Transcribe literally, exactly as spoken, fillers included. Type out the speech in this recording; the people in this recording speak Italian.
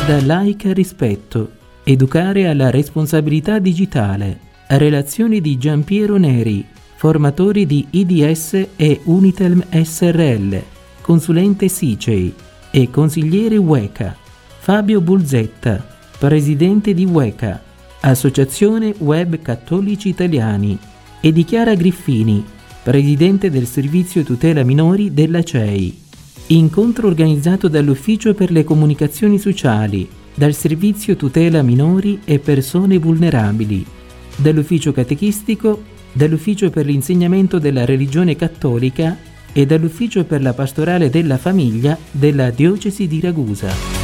Da laica rispetto, educare alla responsabilità digitale, relazioni di Giampiero Neri, formatore di I D S e Unitel S R L, consulente S I C E I e consigliere WECA, Fabio Bulzetta, presidente di WECA, Associazione Web Cattolici Italiani, e di Chiara Griffini, presidente del Servizio Tutela Minori della C E I. Incontro organizzato dall'Ufficio per le Comunicazioni Sociali, dal Servizio Tutela Minori e Persone Vulnerabili, dall'Ufficio Catechistico, dall'Ufficio per l'insegnamento della religione cattolica e dall'Ufficio per la pastorale della famiglia della Diocesi di Ragusa.